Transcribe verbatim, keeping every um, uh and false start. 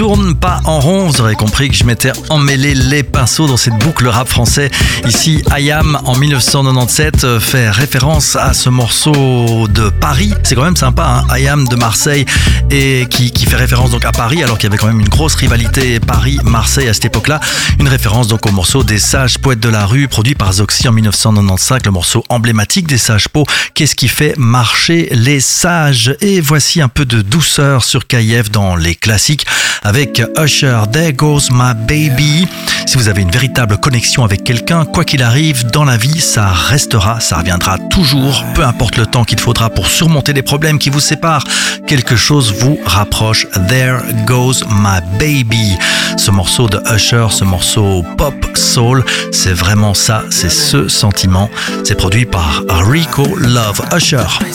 tourne pas en rond. Vous aurez compris que je m'étais emmêlé les pinceaux dans cette boucle rap français. Ici, I Am en dix-neuf cent quatre-vingt-dix-sept fait référence à ce morceau de Paris. C'est quand même sympa, hein, I Am de Marseille et qui, qui fait référence donc à Paris, alors qu'il y avait quand même une grosse rivalité Paris-Marseille à cette époque-là. Une référence donc au morceau des Sages Poètes de la rue, produit par Zoxy en dix-neuf cent quatre-vingt-quinze, le morceau emblématique des Sages Pots. Qu'est-ce qui fait marcher les sages? Et voici un peu de douceur sur K I F dans les classiques avec Usher, There Goes My Baby. Si vous avez une véritable connexion avec quelqu'un, quoi qu'il arrive dans la vie, ça restera, ça reviendra toujours, peu importe le temps qu'il faudra pour surmonter les problèmes qui vous séparent. Quelque chose vous rapproche. There Goes My Baby. Ce morceau de Usher, ce morceau pop soul, c'est vraiment ça, c'est ce sentiment. C'est produit par Rico Love. Usher.